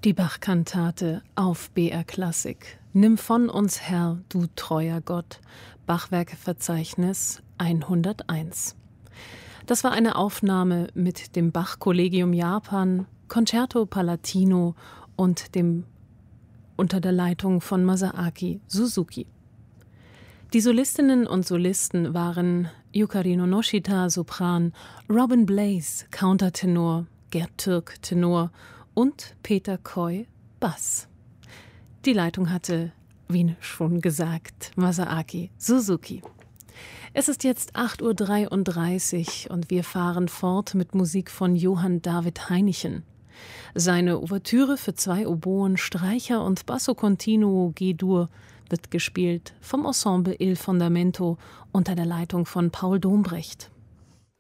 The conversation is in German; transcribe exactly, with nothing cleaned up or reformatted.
Die Bach-Kantate auf B R Klassik. Nimm von uns Herr, du treuer Gott. Bachwerkeverzeichnis hunderteins. Das war eine Aufnahme mit dem Bach-Kollegium Japan, Concerto Palatino und dem unter der Leitung von Masaaki Suzuki. Die Solistinnen und Solisten waren Yukari Nonoshita, Sopran, Robin Blaze, Countertenor, Gerd Türk, Tenor und Peter Coy, Bass. Die Leitung hatte, wie schon gesagt, Masaaki Suzuki. Es ist jetzt acht Uhr dreiunddreißig und wir fahren fort mit Musik von Johann David Heinichen. Seine Ouvertüre für zwei Oboen, Streicher und Basso Continuo G-Dur wird gespielt vom Ensemble Il Fondamento unter der Leitung von Paul Dombrecht.